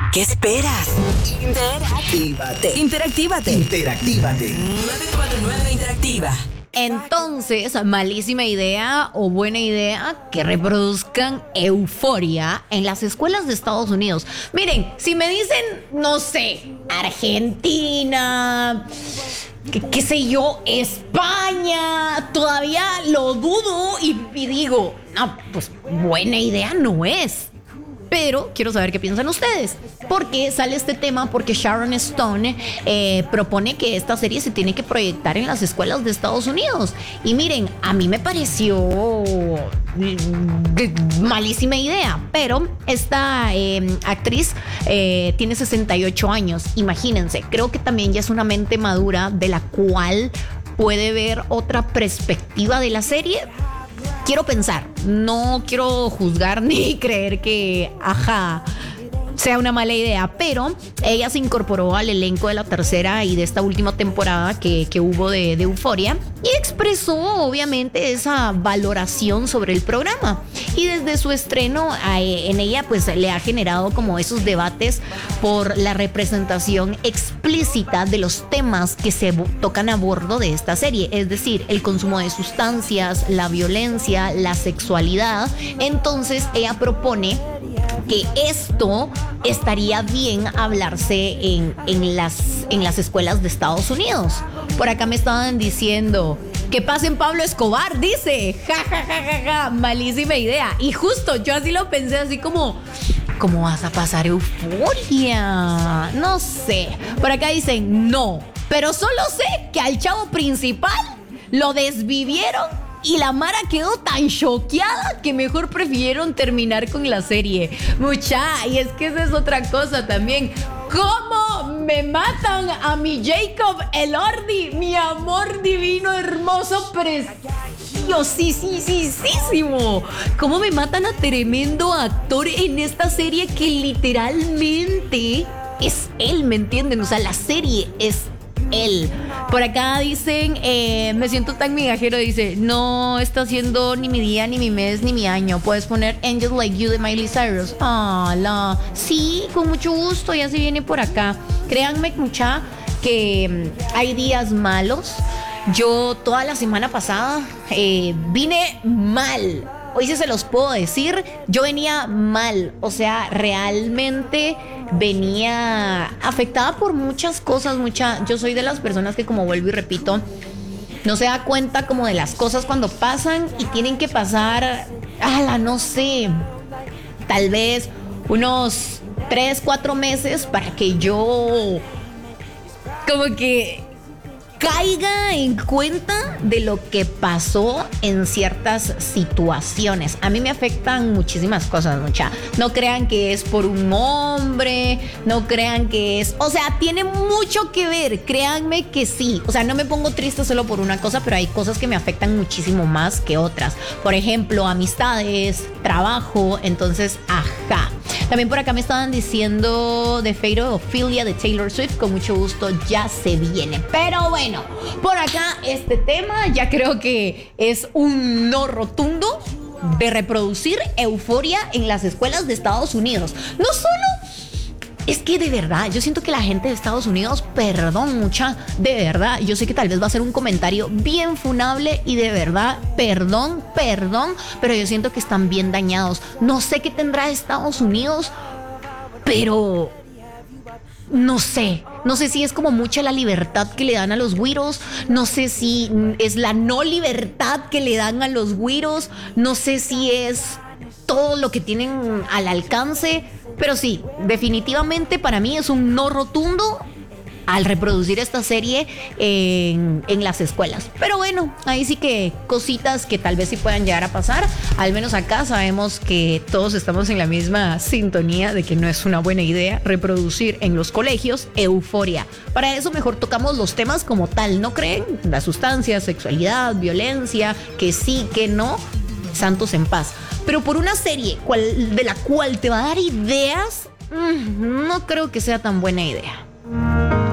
¿Qué esperas? Interactívate. 949 Interactiva. Entonces, malísima idea o buena idea que reproduzcan Euforia en las escuelas de Estados Unidos. Miren, si me dicen, no sé, Argentina, qué sé yo, España, todavía lo dudo y digo, no, pues buena idea no es. Pero quiero saber qué piensan ustedes. ¿Por qué sale este tema? Porque Sharon Stone propone que esta serie se tiene que proyectar en las escuelas de Estados Unidos. Y miren, a mí me pareció malísima idea. Pero esta actriz tiene 68 años. Imagínense, creo que también ya es una mente madura de la cual puede ver otra perspectiva de la serie. Quiero pensar, no quiero juzgar ni creer que, sea una mala idea, pero ella se incorporó al elenco de la tercera y de esta última temporada que hubo de Euforia y expresó obviamente esa valoración sobre el programa. Y desde su estreno en ella pues le ha generado como esos debates por la representación explícita de los temas que se tocan a bordo de esta serie, es decir, el consumo de sustancias, la violencia, la sexualidad. Entonces ella propone que esto estaría bien hablarse en las escuelas de Estados Unidos. Por acá me estaban diciendo que pasen Pablo Escobar, dice. Malísima idea. Y justo yo así lo pensé, así como, ¿cómo vas a pasar Euforia? No sé. Por acá dicen no, pero solo sé que al chavo principal lo desvivieron y la Mara quedó tan choqueada que mejor prefirieron terminar con la serie. Mucha, y es que esa es otra cosa también. ¿Cómo me matan a mi Jacob Elordi? Mi amor divino, hermoso, preciosísimo. ¿Cómo me matan a tremendo actor en esta serie que literalmente es él, ¿me entienden? O sea, la serie es él. Por acá dicen, me siento tan migajero, dice, no está haciendo ni mi día, ni mi mes, ni mi año. Puedes poner Angels Like You de Miley Cyrus. Sí, con mucho gusto, ya se viene por acá. Créanme, mucha, que hay días malos. Yo toda la semana pasada vine mal. Hoy sí se los puedo decir, yo venía mal, o sea, realmente venía afectada por muchas cosas, yo soy de las personas que, como vuelvo y repito, no se da cuenta como de las cosas cuando pasan y tienen que pasar, no sé, tal vez unos 3-4 meses para que yo como que caiga en cuenta de lo que pasó en ciertas situaciones. A mí me afectan muchísimas cosas, mucha. No crean que es por un hombre, no crean que es... O sea, tiene mucho que ver, créanme que sí. O sea, no me pongo triste solo por una cosa, pero hay cosas que me afectan muchísimo más que otras. Por ejemplo, amistades, trabajo, entonces, También por acá me estaban diciendo de Fate of Ophelia de Taylor Swift. Con mucho gusto, ya se viene. Pero bueno, por acá este tema ya creo que es un no rotundo de reproducir Euforia en las escuelas de Estados Unidos. No solo... Es que de verdad, yo siento que la gente de Estados Unidos, perdón, mucha, de verdad, yo sé que tal vez va a ser un comentario bien funable y de verdad, perdón, pero yo siento que están bien dañados. No sé qué tendrá Estados Unidos, pero no sé si es como mucha la libertad que le dan a los güiros, no sé si es la no libertad que le dan a los güiros, no sé si es todo lo que tienen al alcance, pero sí, definitivamente para mí es un no rotundo al reproducir esta serie en las escuelas. Pero bueno, ahí sí que cositas que tal vez sí puedan llegar a pasar. Al menos acá sabemos que todos estamos en la misma sintonía de que no es una buena idea reproducir en los colegios Euforia. Para eso mejor tocamos los temas como tal, ¿no creen? La sustancia, sexualidad, violencia, que sí, que no, santos en paz. Pero por una serie de la cual te va a dar ideas, no creo que sea tan buena idea.